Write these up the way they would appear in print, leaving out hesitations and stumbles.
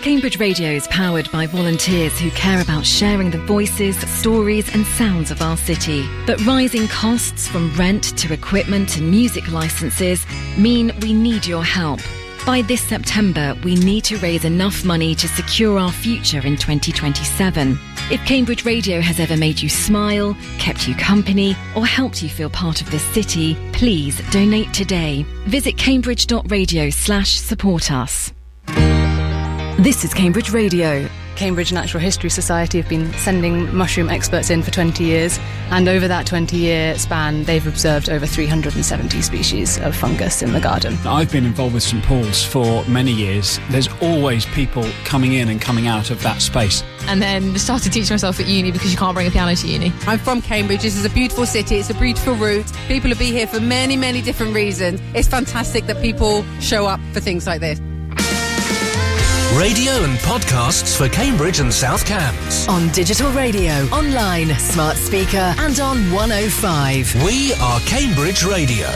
Cambridge Radio is powered by volunteers who care about sharing the voices, stories and sounds of our city. But rising costs from rent to equipment and music licences mean we need your help. By this September, we need to raise enough money to secure our future in 2027. If Cambridge Radio has ever made you smile, kept you company, or helped you feel part of this city, please donate today. Visit cambridge.radio/support us. This is Cambridge Radio. Cambridge Natural History Society have been sending mushroom experts in for 20 years, and over that 20-year span they've observed over 370 species of fungus in the garden. I've been involved with St Paul's for many years. There's always people coming in and coming out of that space. And then started teaching myself at uni because you can't bring a piano to uni. I'm from Cambridge. This is a beautiful city. It's a beautiful route. People will be here for many, many different reasons. It's fantastic that people show up for things like this. Radio and podcasts for Cambridge and South Cambs. On digital radio, online, smart speaker and on 105. We are Cambridge Radio.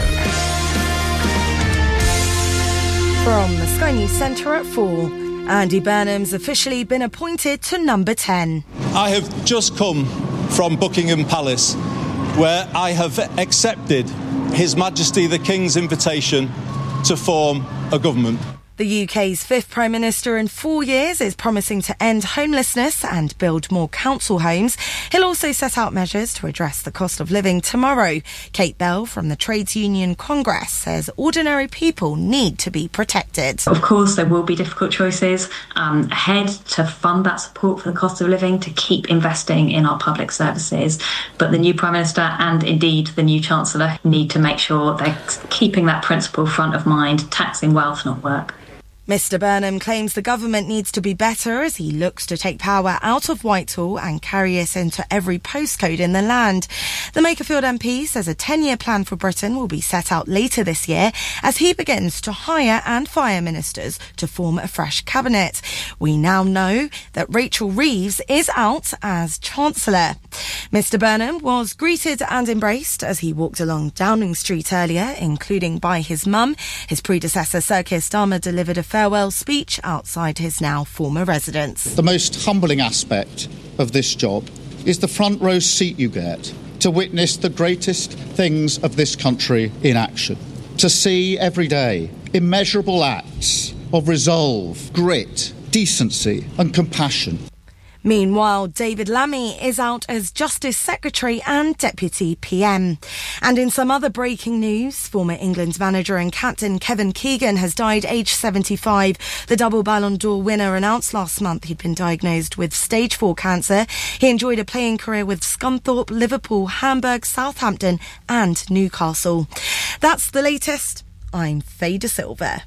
From the Sky News Centre at 4, Andy Burnham's officially been appointed to number 10. I have just come from Buckingham Palace, where I have accepted His Majesty the King's invitation to form a government. The UK's fifth Prime Minister in 4 years is promising to end homelessness and build more council homes. He'll also set out measures to address the cost of living tomorrow. Kate Bell from the Trades Union Congress says ordinary people need to be protected. Of course, there will be difficult choices ahead to fund that support for the cost of living, to keep investing in our public services. But the new Prime Minister and indeed the new Chancellor need to make sure they're keeping that principle front of mind, taxing wealth, not work. Mr Burnham claims the government needs to be better as he looks to take power out of Whitehall and carry it into every postcode in the land. The Makerfield MP says a 10-year plan for Britain will be set out later this year as he begins to hire and fire ministers to form a fresh cabinet. We now know that Rachel Reeves is out as Chancellor. Mr Burnham was greeted and embraced as he walked along Downing Street earlier, including by his mum. His predecessor, Sir Keir Starmer, delivered a farewell speech outside his now former residence. The most humbling aspect of this job is the front row seat you get to witness the greatest things of this country in action. To see every day immeasurable acts of resolve, grit, decency and compassion. Meanwhile, David Lammy is out as Justice Secretary and Deputy PM. And in some other breaking news, former England manager and captain Kevin Keegan has died aged 75. The double Ballon d'Or winner announced last month he'd been diagnosed with stage 4 cancer. He enjoyed a playing career with Scunthorpe, Liverpool, Hamburg, Southampton and Newcastle. That's the latest. I'm Faye De Silva.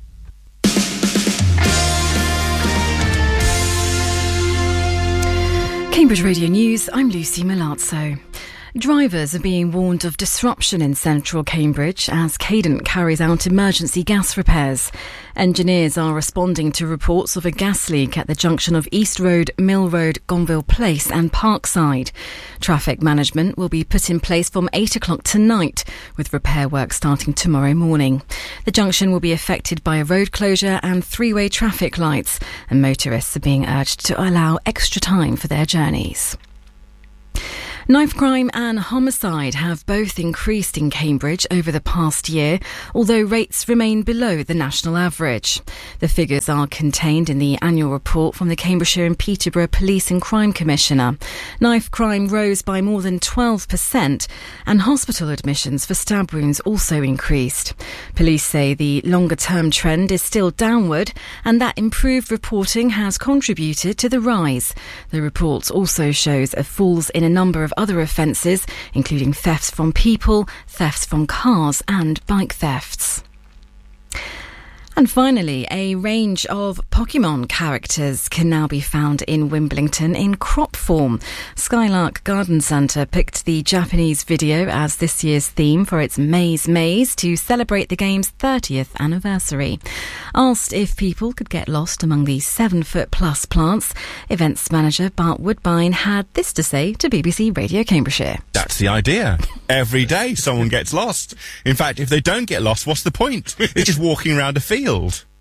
Cambridge Radio News, I'm Lucy Milazzo. Drivers are being warned of disruption in central Cambridge as Cadent carries out emergency gas repairs. Engineers are responding to reports of a gas leak at the junction of East Road, Mill Road, Gonville Place and Parkside. Traffic management will be put in place from 8 o'clock tonight, with repair work starting tomorrow morning. The junction will be affected by a road closure and three-way traffic lights, and motorists are being urged to allow extra time for their journeys. Knife crime and homicide have both increased in Cambridge over the past year, although rates remain below the national average. The figures are contained in the annual report from the Cambridgeshire and Peterborough Police and Crime Commissioner. Knife crime rose by more than 12%, and hospital admissions for stab wounds also increased. Police say the longer-term trend is still downward, and that improved reporting has contributed to the rise. The report also shows a falls in a number of other offences, including thefts from people, thefts from cars and bike thefts. And finally, a range of Pokemon characters can now be found in Wimbledon in crop form. Skylark Garden Centre picked the Japanese video as this year's theme for its Maze Maze to celebrate the game's 30th anniversary. Asked if people could get lost among the 7-foot-plus plants, events manager Bart Woodbine had this to say to BBC Radio Cambridgeshire. That's the idea. Every day someone gets lost. In fact, if they don't get lost, what's the point? It's just walking around a field.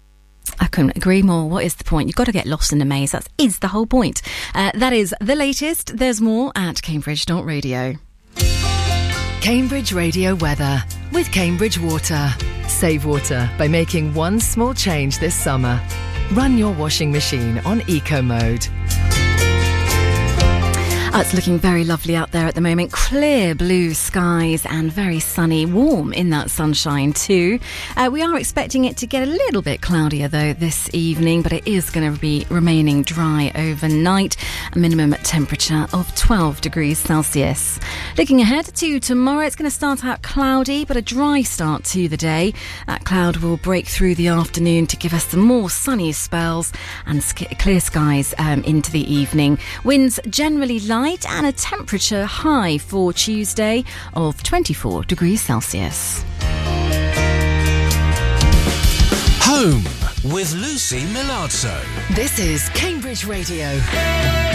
I couldn't agree more. What is the point? You've got to get lost in the maze. That is the whole point. That is the latest. There's more at Cambridge.radio. Cambridge Radio weather with Cambridge Water. Save water by making one small change this summer. Run your washing machine on eco mode. It's looking very lovely out there at the moment. Clear blue skies and very sunny, warm in that sunshine too. We are expecting it to get a little bit cloudier though this evening, but it is going to be remaining dry overnight. A minimum temperature of 12 degrees Celsius. Looking ahead to tomorrow, it's going to start out cloudy, but a dry start to the day. That cloud will break through the afternoon to give us some more sunny spells and clear skies into the evening. Winds generally light and a temperature high for Tuesday of 24 degrees Celsius. Home with Lucy Milazzo. This is Cambridge Radio.